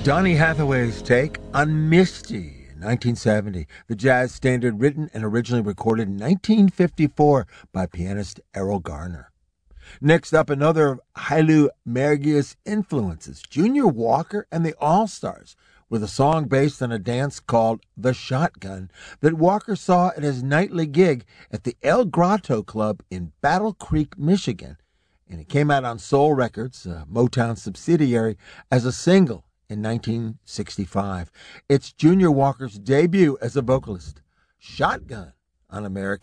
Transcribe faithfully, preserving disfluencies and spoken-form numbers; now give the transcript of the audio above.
Donny Hathaway's take on Misty in nineteen seventy, the jazz standard written and originally recorded in nineteen fifty-four by pianist Errol Garner. Next up, another of Haile Mergia's influences, Junior Walker and the All-Stars, with a song based on a dance called The Shotgun that Walker saw at his nightly gig at the El Grotto Club in Battle Creek, Michigan. And it came out on Soul Records, a Motown subsidiary, as a single in nineteen sixty-five. It's Junior Walker's debut as a vocalist. Shotgun on American